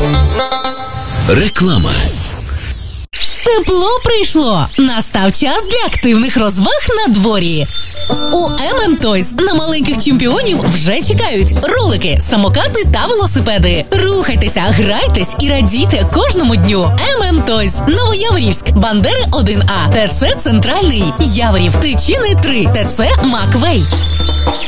Реклама. Тепло прийшло! Настав час для активних розваг на дворі. У M&M Toys на маленьких чемпіонів вже чекають ролики, самокати та велосипеди. Рухайтеся, грайтесь і радійте кожному дню. M&M Toys. Новояворівськ, Бандери 1А, ТЦ Центральний, Яворів, Тичини 3, ТЦ Маквей.